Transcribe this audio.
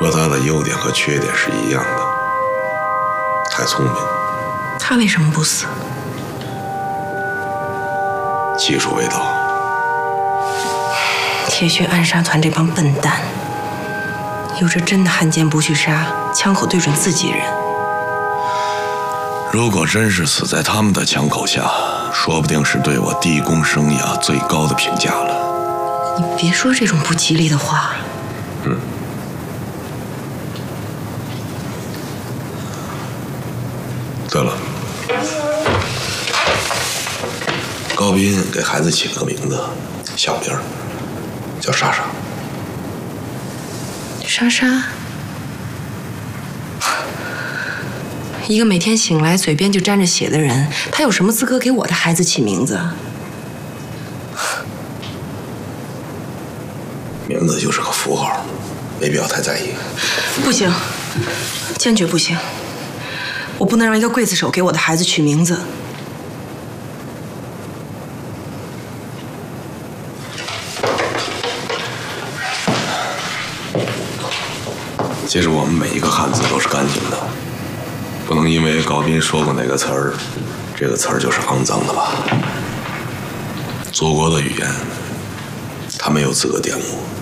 说他的优点和缺点是一样的，太聪明。 他为什么不死？ 技术未到。 铁血暗杀团这帮笨蛋，有着真的汉奸不去杀，枪口对准自己人。 如果真是死在他们的枪口下，说不定是对我地宫生涯最高的评价了。 你别说这种不吉利的话。 对了，高斌给孩子起了个名字，小名叫莎莎。 莎莎，一个每天醒来嘴边就沾着血的人，他有什么资格给我的孩子起名字？ 名字就是个符号，没必要太在意。 不行，坚决不行！我不能让一个刽子手给我的孩子取名字。 其实我们每一个汉字都是干净的，不能因为高斌说过哪个词儿，这个词儿就是肮脏的吧？祖国的语言，他没有资格玷污。